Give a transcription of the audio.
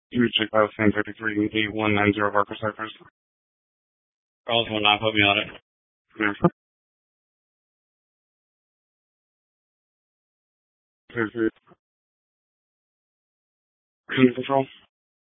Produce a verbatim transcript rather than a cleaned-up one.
You check out San thirty-three eight one nine zero Barker Cypress. Charles will not put me on it. Yes. Cruise control.